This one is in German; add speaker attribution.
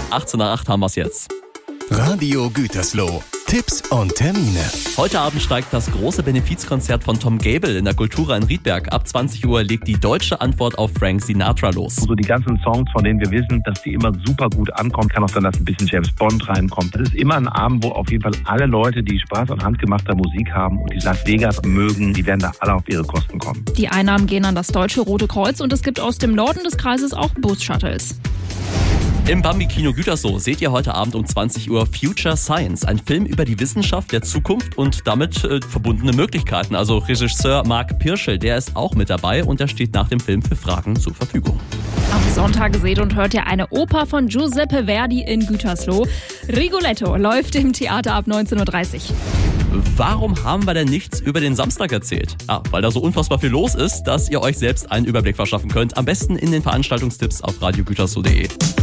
Speaker 1: 18:08 haben wir es jetzt.
Speaker 2: Radio Gütersloh. Tipps und Termine.
Speaker 1: Heute Abend steigt das große Benefizkonzert von Tom Gable in der Kultura in Riedberg. Ab 20 Uhr legt die deutsche Antwort auf Frank Sinatra los.
Speaker 3: So die ganzen Songs, von denen wir wissen, dass die immer super gut ankommen. Kann auch sein, dass ein bisschen James Bond reinkommt. Das ist immer ein Abend, wo auf jeden Fall alle Leute, die Spaß an handgemachter Musik haben und die Las Vegas mögen, die werden da alle auf ihre Kosten kommen.
Speaker 4: Die Einnahmen gehen an das Deutsche Rote Kreuz und es gibt aus dem Norden des Kreises auch Bus-Shuttles.
Speaker 1: Im Bambi-Kino Gütersloh seht ihr heute Abend um 20 Uhr Future Science, ein Film über die Wissenschaft der Zukunft und damit verbundene Möglichkeiten. Also Regisseur Marc Pirschel, der ist auch mit dabei und der steht nach dem Film für Fragen zur Verfügung.
Speaker 4: Am Sonntag seht und hört ihr eine Oper von Giuseppe Verdi in Gütersloh. Rigoletto läuft im Theater ab 19:30 Uhr.
Speaker 1: Warum haben wir denn nichts über den Samstag erzählt? Weil da so unfassbar viel los ist, dass ihr euch selbst einen Überblick verschaffen könnt. Am besten in den Veranstaltungstipps auf radiogütersloh.de.